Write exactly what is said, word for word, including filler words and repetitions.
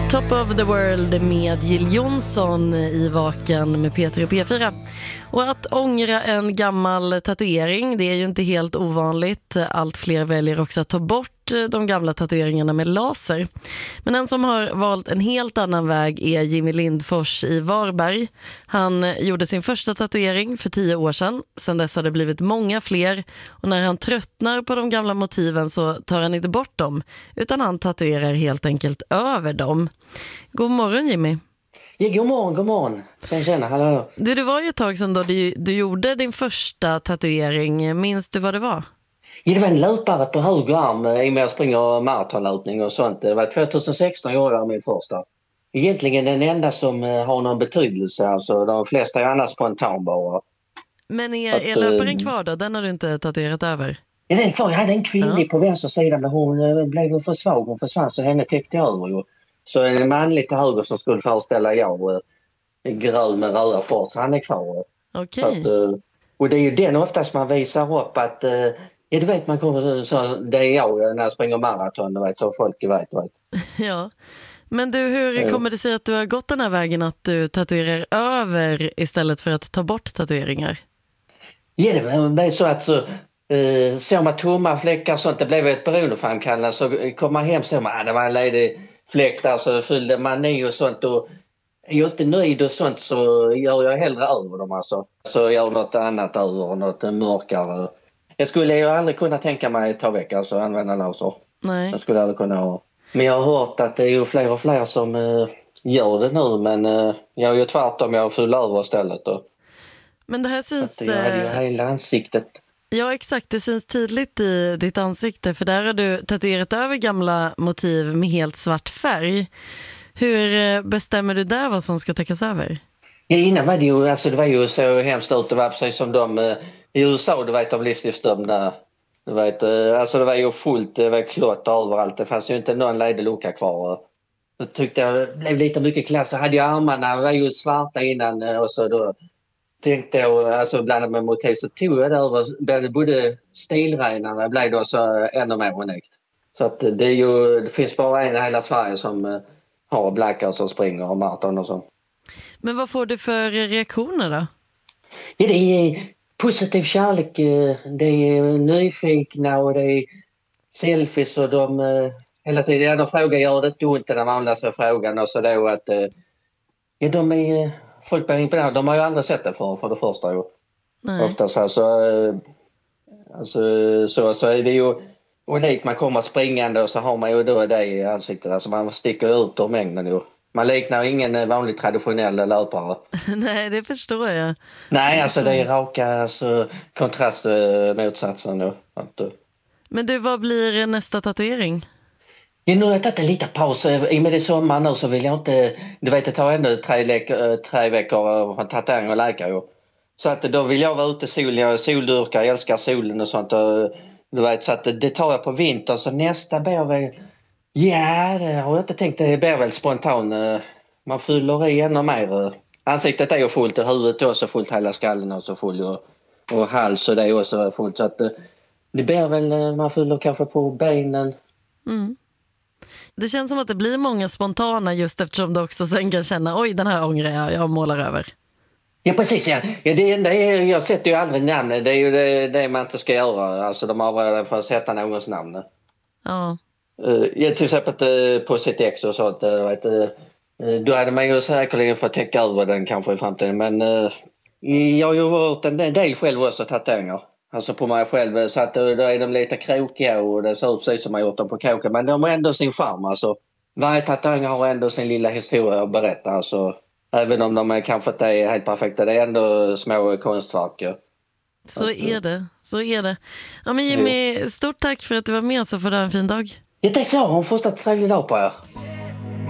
Top of the World med Jill Johnson i Vaken med Peter och P fyra. Och att ångra en gammal tatuering, det är ju inte helt ovanligt. Allt fler väljer också att ta bort de gamla tatueringarna med laser. Men en som har valt en helt annan väg är Jimmy Lindfors i Varberg. Han gjorde sin första tatuering för tio år sedan. Sedan dess har det blivit många fler. Och när han tröttnar på de gamla motiven så tar han inte bort dem. Utan han tatuerar helt enkelt över dem. God morgon Jimmy. Ja, god morgon, god morgon. Sen känner, hallå. Du, det var ju ett tag sedan då du, du gjorde din första tatuering. Minns du vad det var? Ja, det var en löpare på höger arm i och med att jag springer maratonlöpning och sånt. Det var tjugohundrasexton jag gjorde min första. Egentligen den enda som har någon betydelse. Alltså de flesta är annars spontanbara. Men är, att, är löparen kvar då? Den har du inte tatuerat över? Ja, den är kvar. Jag hade en kvinnlig ja. på vänster sida men hon blev för svag. Hon försvann så henne täckte jag över. Så en manlig till höger som skulle föreställa jag. Grön med röda shorts. Han är kvar. Okej. Okay. Och det är ju den oftast man visar upp att... Ja, du vet, man kommer så, det är jag när jag springer maraton, du vet, så folk vet, vet. Ja, men du, hur kommer det sig att du har gått den här vägen att du tatuerar över istället för att ta bort tatueringar? Ja, det var så att så, eh, såg man tomma fläckar och sånt, det blev ett beroendeframkallande, så kom man hem och såg man, ah, det var en ledig fläck där, så fyllde man i och sånt och är jag inte nöjd och sånt så gör jag hellre över dem alltså. Så jag gör något annat över, något mörkare. Jag skulle ju aldrig kunna tänka mig att ta väck, alltså använda laser. Nej. Jag skulle aldrig kunna ha. Men jag har hört att det är ju fler och fler som uh, gör det nu, men uh, jag är ju tvärtom, jag fyller över istället. Då. Men det här syns... Jag hade ju hela ansiktet. Ja, exakt. Det syns tydligt i ditt ansikte, för där har du tatuerat över gamla motiv med helt svart färg. Hur bestämmer du där vad som ska täckas över? Ja, innan var det ju, alltså det var ju så hemskt ut, det var precis som de uh, i U S A, du vet, de livstidsdömda. Du vet, alltså det var ju fullt, det var klotter överallt. Det fanns ju inte någon ledig lucka kvar. Då tyckte jag det blev lite mycket klass. Så hade jag armarna, var ju svarta innan och så då tänkte jag, alltså blandat med motiv så tog jag det över, blev både stilrenarna blev då så ännu mer unikt. Så att det är ju, det finns bara en i hela Sverige som har blackar som springer och maraton och så. Men vad får du för reaktioner då? Ja, det är positiv kärlek, det är nyfikna och det är selfies och de hela tiden, ja, de frågar gör det inte ont när man läser frågan och så då att ja, de är, folk blir imponerade, de har ju aldrig sett det för, för det första ju. Nej. Ofta så, så, alltså, så, så är det ju unikt, man kommer springande och så har man ju då det i ansiktet, alltså man sticker ut ur mängden ju. Man liknar ingen vanlig traditionell löpare. Nej, det förstår jag. Nej, alltså det är raka alltså, kontrastmotsatsen då. Men du, vad blir nästa tatuering? Ja, nu har jag tagit en liten paus. I och med det sommar nu så vill jag inte... Du vet, det tar ändå tre, le- tre veckor från tatuering och läkare ju. Så att då vill jag vara ute i solen. Jag är soldyrkare, jag älskar solen och sånt. Och, du vet, så att det tar jag på vintern. Så nästa blir väl... Ja, det har jag inte tänkt. Det blir väl spontan. Man fyller i ännu mer. Ansiktet är ju fullt och huvudet är också fullt. Hela skallen är också full. Och, och hals och det är också fullt. Så att det blir väl... Man fyller kanske på benen. Mm. Det känns som att det blir många spontana just eftersom du också sen kan känna oj, den här ångrar jag, jag målar över. Ja, precis. Ja. Ja, det enda är, jag sätter ju aldrig namnet. Det är ju det, det man inte ska göra. Alltså de avråder för att sätta någons namn. Ja. Ja, till exempel på sitt ex och sånt. Vet, då hade man ju säkerligen fått täcka över den kanske i framtiden. Men jag har ju varit en del själv också tatueringar. Alltså på mig själv. Så att då är de lite krokiga och det ser ut precis som man gjort dem på kåken. Men de har ändå sin charm. Alltså, varje tatuering har ändå sin lilla historia att berätta. Alltså, även om de kanske inte är helt perfekta. Det är ändå små konstverk. Så att, är det. Så är det. Ja, men Jimmy, stort tack för att du var med, så får du ha en fin dag. Ja, det är så. Hon får en trevlig dag på er.